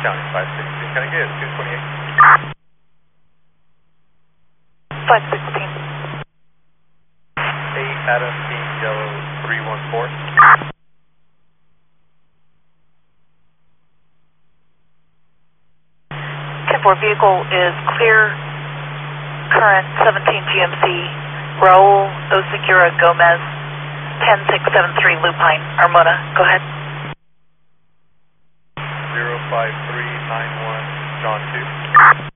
County 516. Can I get 228? 516. 8 Adam Team Yellow 314. 10-4 vehicle is clear, current 17 GMC, Raul Osegura Gomez, 10673 Lupine, Armona. Go ahead. 05391 John 2.